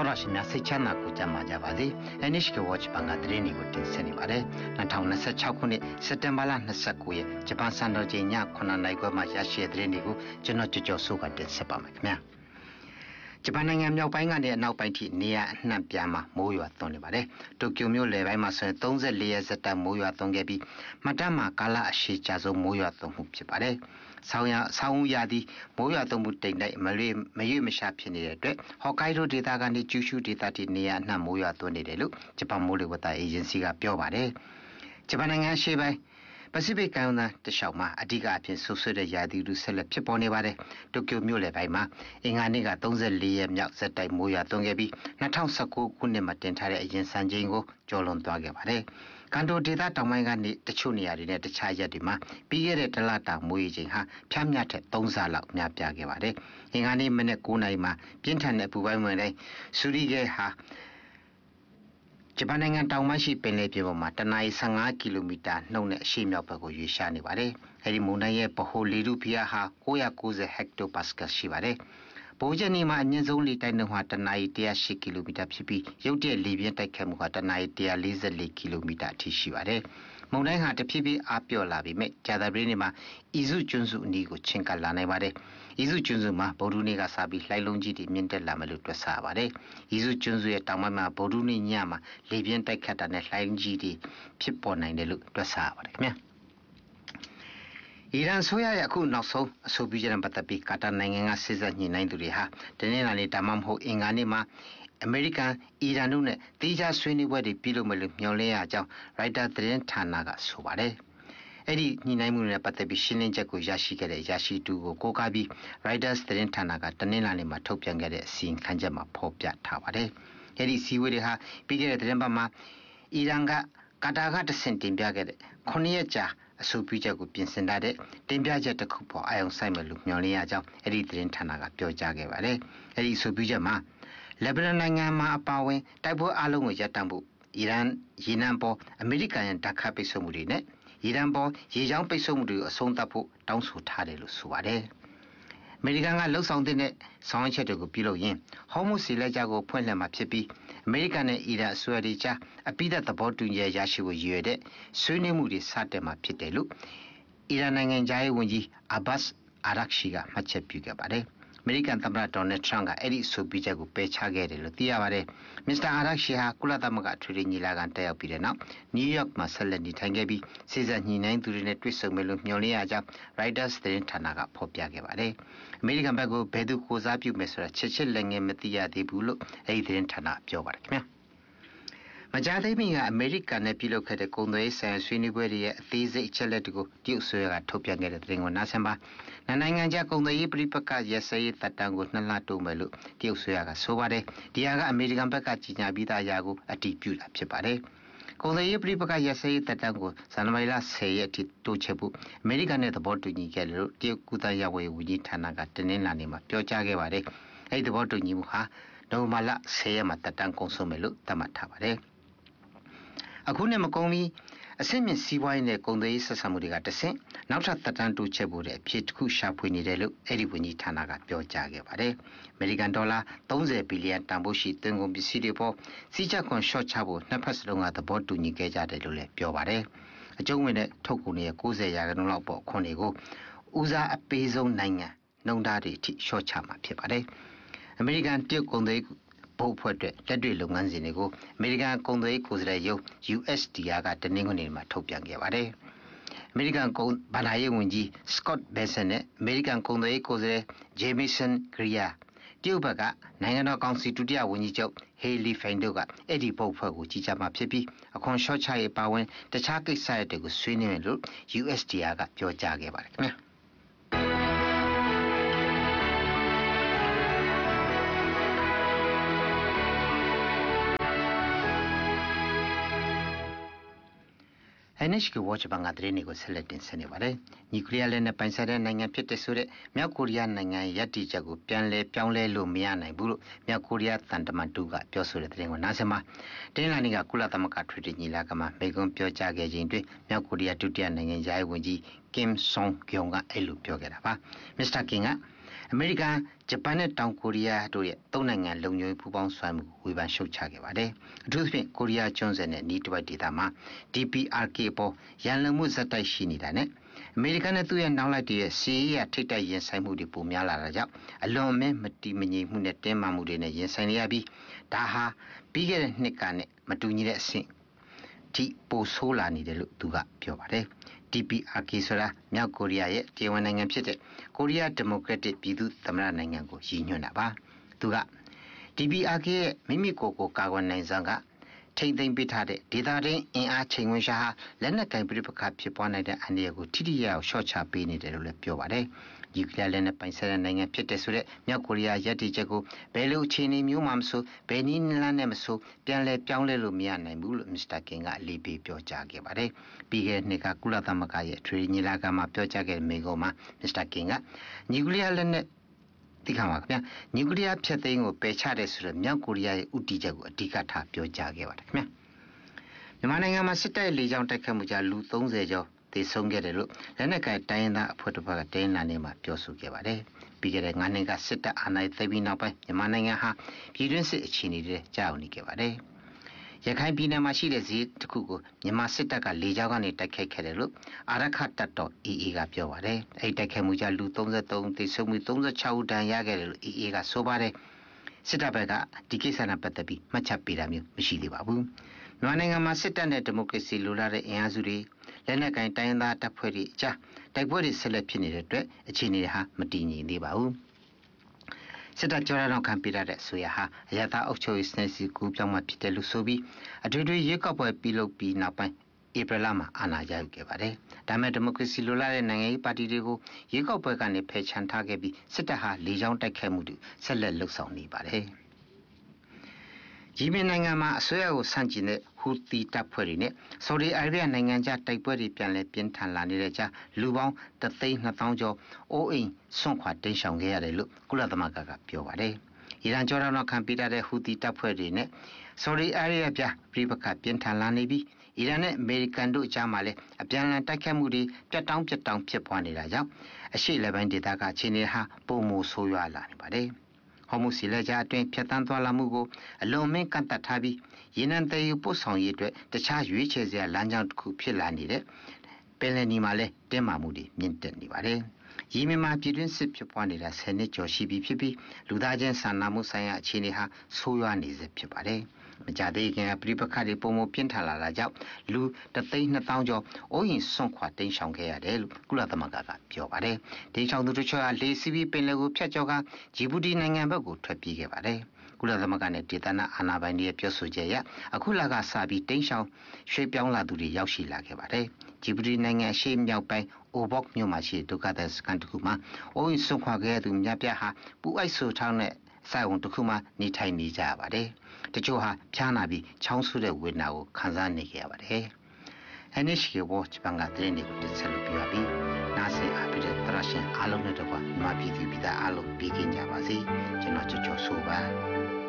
Torashina Sechana Kujamajavadi, and Nishki watch Bangadrini would Senibare, Natana Sachakuni, Setembala Nasakuye, Japan Sando Jenya, Konanaigo Majashi Drinigu, Genojo Suga de Sepamakmia. Japanang now buying on the now by near Nampiama, Moyo Tonibare, Tokyo Mule, I must say, Tonze Lias at Moyo Tongebi, Madama Kala Shichazo Moyo Tonhupare. Sauyadi, Moyato Muting, Mayu Mishapini, Hokkaido Ditagani, Jushu Ditati near Namoyato Nidelu, Japan Muli with the agency of Piovare. Japananga Sheba, Pacific Gauna, the Shauma, Adiga Pin Susura Yadi to sell a Piponivare, Tokyo Mule Vaima, Inganiga Tonze Liam Yaksata Moya Tongebi, Natao Saku Kunema Tentare Agent Sanjingo, Jolon Togevare. Kando dida tamangani the chuniari net the chaja dima, bigger talata muijinha, Piamyate, Tonzala, Napiagevare, Ingani Menecunaima, Pintane Puamere, Surige ha Japananga Taumashi Penepio Matanai Sanga kilometer, known as Shimyapago Yushani Vare, Edimunaye Poho Lidupia ha, Oyakuze hectopascal Shivare. Bojanima Nizoli Tanuatanai dea she kilometer pipi, Yodia Libyan Takemuatanai dea lazily kilometer tishivare. Monai had a pipi up your labi, make Jadabrinima, Izu Junzu Nigo Chinka Lanevare, Izu Junzuma, Boruniga Sabi, Lailongi di Mente Lamalutra Savare, Izu Junzu Tamama, Boruni Nyama, Libyan Takatane, Laingi, Pipona in the look to Savare. Iran Soya Yaku not so Bijan Batapi Kata Nanga Season in Ninduriha, the Nenani Tamamho Inganima, American Iranune, Tija Swini Wedi Pilomel Nyolea Jam, Rida Tren Tanaga Subare. Eddie Ninamuna Batabi Shinin Jaku Yashi Gede Yashi to Kokabi, Riders Tren Tanaga, the Nenani Matopian Gede, seeing Kanjama Popia Taware. Eddie Siwediha, Bigger Rembama, Iranga, Kataga the Sentin Biagade, Konieja. So Pija could be sent at it, then Biaja the couple, I on Simon Luknolia, Edithin Tanaga, Piojagavare, Edi Subijama, Lebanangama Apawe, Taibo Along with Yatambu, Iran, Yinambo, American and Dakapi Somurine, Irambo, Yijam Pesomuri, Sontapo, Down Sutare Suare. Americana looks on the net, Sancha to go below yin, Homo Silajago Puelama Pipi, American Ida Suadija, a bit at the bottom Yashi was yede, Sunimudi Satema Pitelu, Iranang and Jai Winji, Abbas Arakshiga, Machapuga Bare, American Tabraton Tranga, Eddie Subijago Pechagere, Lutiavare, Mr. Arakshiha, Kulatamaga Trinilagante Pirena, New York Masalani Tangabi, Season Nine to the Netwiso Meluniaja, Riders Tren Tanaga Popiagavare. American Bago Bedu Kozapu Mesra Chechel Metia de Bulo, Adrian Tana Piovarkme. Majademi American Epiloca de Condoes and Swiniberi, these Cheletico, Duxera Topia get a thing on Nasamba. Nananga Condo Ipripaka, yes, say that Tango Nalato Melu, Duxera Sovare, Diaga American Bacachina Bita Yago, a tipute up Chepare. Condo Ipripaka, yes, say that Tango, Sanamela say it to Chebu, American at the bottom Nikelo, Diakuta Yawe, we need Tanaga, Tenanima, Piojagavare, at the bottom Nimuha, no mala say a matatan consomelu, Tamatavare. Akune Makomi, a semi CY in the Condoisa Samurigate, now shut the Tantu Chebure, Pietku Shapwinidelu, Ediwini Tanaga, Piojagavare, American dollar, Tonze billion, Tambushi, Tungo Bisidipo, Sija con short chabo, Napas long at the board to Nikeja de Lule, Piovare, a Jomine Tokuni, Kuze Yaganopo, Conego, Uza a peso nanga, no daddy, short chama, Pipare, American Tuk on the Popote, Teddy Lunganzinego, American Condo Cosrayo, USD, the Ningonima Topiangavare. American Con Banaye Winji, Scott Bessene, American Condo Cosre, Jameson Kriya, Dubaga, Nangano Constitutia Winijo, Haley Fandoga, Eddie Popo, Chichama Pipi, a conshot Powen, the Chaki side of Swinning USD, Piojagavare. Henishki watch Bangadrinigo select in Senevare, Nuclear Lena Pansare Nanga Pietesure, Miakuria Nanga Yati Jago, Pianle, Pianle, Lumiana, Buru, Miakuria, Tantamantuga, Piosure Tringo Nasema, Tenaniga Kulatamaka Treaty Nilakama, Begum Pio Jagajindu, Miakuria Tutia Nanga Jai Winji, Kim Song Kyonga Elu Piogerava, Mr. Kinga. အမေရိကန်ဂျပန်နဲ့တောင်ကိုရီးယားတို့ရဲ့သုံးနိုင်ငံလုံခြုံရေးပူးပေါင်းဆောင်မှုဝေဖန်ရှုတ်ချခဲ့ပါတယ်အထူးသဖြင့်ကိုရီးယားကျွန်းဆွယ်နဲ့နီးတစ်ဝိုက်ဒေသမှာ DPRK ပေါ်ရန်လုံမှုဇက်တိုက်ရှိနေတာနဲ့အမေရိကန်နဲ့သူ့ရဲ့နောက်လိုက်တွေရဲ့စီးရီးယားထိပ်တိုက်ရင်ဆိုင်မှုတွေပိုများလာတာကြောင့်အလွန်အမင်းမတည်မငြိမ်မှုနဲ့တင်းမာမှုတွေနဲ့ရင်ဆိုင်နေရပြီးဒါဟာပြီးခဲ့တဲ့နှစ်ကနဲ့မတူညီတဲ့အဆင့်ထိပိုဆိုးလာနေတယ်လို့သူကပြောပါတယ်DPRK ဆိုတာမြောက်ကိုရီးယားရဲ့တရားဝင်နိုင်ငံဖြစ်တဲ့ကိုရီးယားဒီမိုကရက်တစ်ပြည်သူ့သမ္မတနိုင်ငံကိုရည်ညွှန်းတာပါသူက DPRK ရဲ့မိမိကိုယ်ကိုကာကွယ်နိုင်စွမ်းကထိမ့်သိမ်းပေးထားတဲ့ဒေသတွင်းအင်အားချိန်ခွင်ရှားဟာလက်နက်ကင်ပြိပခဖြစ်ပွားနိုင်တဲ့အန္တရာယ်ကိုထိထိရောက်ရောက်ရှော့ချပေးနေတယ်လို့လည်းပြောပါတယ်။ယူကလီးယားလက်နက်ပိုင်ဆိုင်တဲ့နိုင်ငံဖြစ်တဲ့ဆိုတဲ့မြောက်ကိုရီးယားရည်တည်ချက်ကိုဘယ်လိုအခြေအနေမျိုးမှမဆိုဘယ်နည်းလမ်းနဲ့မဆိုပြန်လဲပြောင်းလဲလို့မရနိုင်ဘူးလို့မစ္စတာကင်ကအလေးပေးပြောကြားခဲ့ပါတယ်။ပြီးခဲ့တဲ့နှစ်ကကုလသမဂ္ဂရဲ့ထွေညီလာခံမှာပြောကြားခဲ့တဲ့မိန့်ခွန်းမှာမစ္စတာကင်ကယူကလီးယားလက်နက်ဒီကမှာခင်ဗျာနျူကလ িয়ার ဖျက်သိမ်းကိုပယ်ချတဲ့ဆိုတဲ့မြောက်ကိုရီးယားရဲ့ဥတီချက်ကိုအဓိကထားပြောကြားခဲ့ပါတယ်ခင်ဗျာမြန်မာနိုင်ငံမှာစစ်တပ်လေကြောင်းတိုက်ခတ်မှုကြောင့်လူ30ကျော်သေဆုံးခဲ့တယ်လို့လက်နက်ကိုင်တိုင်းရင်းသားအဖွဲ့တစ်ဖွဲ့ကတင်းလာနေမှာပြောဆိုခဲ့ပါတယ်ပြီးခဲ့တဲ့9နှစ်ကစစ်တပ်အာဏာသိမ်းပြီးနောက်ပိုင်းမြန်မာနိုင်ငံဟာပြည်တွင်းစစ်အခြေအနေတွေကြောက်နေခဲ့ပါတယ်ရခိုင်ပြည်နယ်မှာရှိတဲ့ဈေးတစ်ခုကိုမြန်မာစစ်တပ်ကလေကြောင်းကနေတိုက်ခိုက်ခဲ့တယ်လို့အာရခတပ်တော် AA ကပြောပါတယ်။အဲဒီတိုက်ခိုက်မှုကြောင့်လူ33သေဆုံးပြီး36ဦးဒဏ်ရာရခဲ့တယ်လို့ AA ကဆိုပါတယ်။စစ်တပ်ဘက်ကဒီကိစ္စနဲ့ပတ်သက်ပြီးမှတ်ချက်ပေးတာမျိုးမရှိသေးပါဘူး။မြန်မာနိုင်ငံမှာစစ်တပ်နဲ့ဒီမိုကရေစီလိုလားတဲ့အင်အားစုတွေလက်နက်ကိုင်တိုင်းရင်းသားတပ်ဖွဲ့တွေအကြားတိုက်ပွဲတွေဆက်လက်ဖြစ်နေတဲ့အတွက်အခြေအနေဟာမတည်ငြိမ်သေးပါဘူး။စစ်တပ်ကြောရအောင်ခံပြတဲ့ဆိုရဟာအရသာအုပ်ချုပ်ရေးစနစ်စီကူပြောင်းမှဖြစ်တယ်လို့ဆိုပြီးအထွေထွေရွေးကောက်ပွဲပြုလုပ်ပြီးနောက်ပိုင်းဧပြီလမှာအာဏာရယူခဲ့ပါတယ်။ဒါမဲ့ဒီမိုကရေစီလိုလားတဲ့နိုင်ငံရေးပါတီတွေကိုရွေးကောက်ပွဲကနေဖယ်ချန်ထားခဲ့ပြီးစစ်တပ်ဟာလေကြောင်းတိုက်ခိုက်မှုတွေဆက်လက်လှုပ်ဆောင်နေပါတယ်။ယီမင်နိုင်ငံမှာအစိုးရကိုဆန့်ကျင်တဲ့ဟူသီတပ်ဖွဲ့တွေနဲ့ဆော်ဒီအာရေဗျနိုင်ငံကြားတိုက်ပွဲတွေပြန်လည်ပြင်းထန်လာနေတဲ့ကြားလူပေါင်း3,200,000ကျော်အိုးအိမ်ဆွန့်ခွာတိမ်းရှောင်ခဲ့ရတယ်လို့ကုလသမဂ္ဂကပြောပါတယ်။အီရန်ကြောတော်ခံပေးတဲ့ဟူသီတပ်ဖွဲ့တွေနဲ့ဆော်ဒီအာရေဗျပြည်ပခတ်ပြင်းထန်လာနေပြီးအီရန်နဲ့အမေရိကန်တို့အကြားမှာလည်းအပြန်အလှန်တိုက်ခိုက်မှုတွေပြတ်တောင်းဖြစ်ပွားနေတာကြောင့်အရှေ့လက်ပိုင်းဒေသကအခြေအနေဟာပုံမဆိုးရွားလာနေပါတယ်။ဟော်မုစီလက်ကြားအတွင်းဖြတ်တန်းသွားလာမှုကိုအလွန်မင်းကန့်တတ်ထားပြီးရေနံတည်ယူပို့ဆောင်ရေးအတွက်တခြားရွေးချယ်စရာလမ်းကြောင်းတစ်ခုဖြစ်လာနေတဲ့ပင်လယ်နီမှာလည်းတင်းမာမှုတွေမြင့်တက်နေပါတယ်။ယီမင်မှာပြည်တွင်းစစ်ဖြစ်ပွားနေတာ10နှစ်ကျော်ရှိပြီဖြစ်ပြီးလူသားချင်းစာနာမှုဆိုင်ရာအခြေအနေဟာဆိုးရွားနေစေဖြစ်ပါတယ်။မကြသေးခင်ကပြည်ပခတ်တွေပုံမပြင်းထန်လာတာကြောင့်လူ3,200,000ကျော်အိုးရင်ဆွန့်ခွာတိမ်းရှောင်ခဲ့ရတယ်လို့ကုလသမဂ္ဂကပြောပါတယ်။တိမ်းရှောင်သူတို့ကလေစီဘီပင်လယ်ကိုဖြတ်ကျော်ကဂျီဘူတီနိုင်ငံဘက်ကိုထွက်ပြေးခဲ့ပါတယ်။ကုလသမဂ္ဂနဲ့ဒေသနာအာဏာပိုင်တွေပြောဆိုချက်အရအခုလကစပြီးတိမ်းရှောင်ရွှေ့ပြောင်းလာသူတွေရောက်ရှိလာခဲ့ပါတယ်။ဂျီဘူတီနိုင်ငံအရှေ့မြောက်ပိုင်းအိုဘော့မြို့မှာရှိတဲ့ဒုက္ခသည်စခန်းတစ်ခုမှာအိုးရင်ဆွန့်ခွာခဲ့သူများပြားဟာပူအိုက်ဆူထောင်းတဲ့စိုက်ဝန်တစ်ခုမှနေထိုင်နေကြရပါတယ်။တချို့ဟာဖျားနာပြီးချောင်းဆူတဲ့ဝေဒနာကိုခံစားနေကြရပါတယ်။ NHK Watch ဘန်ကသတင်းတွေကိုတင်ဆက်လို့ပြပါပြီ။နားဆင်အားပေးတဲ့တရရှင်အားလုံးနဲ့တကွာမြန်မာပြည်သူပြည်သားအားလုံးပြီးကင်းကြပါစေ။ကျွန်တော်ချောချောဆိုပါ